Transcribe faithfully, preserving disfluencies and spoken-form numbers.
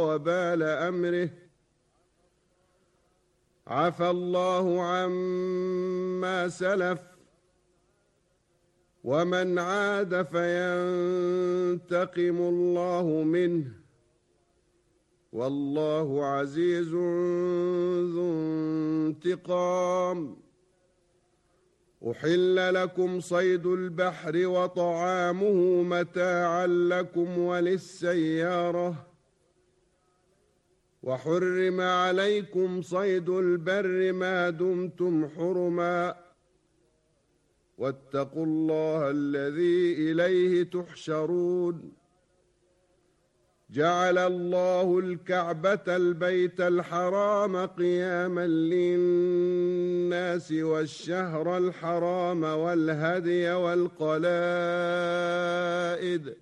وبال أمره. عفى الله عما سلف، ومن عاد فينتقم الله منه، والله عزيز ذو انتقام. أحل لكم صيد البحر وطعامه متاعا لكم وللسيارة، وحرم عليكم صيد البر ما دمتم حرما، واتقوا الله الذي إليه تحشرون. جعل الله الكعبة البيت الحرام قياما للناس والشهر الحرام والهدي والقلائد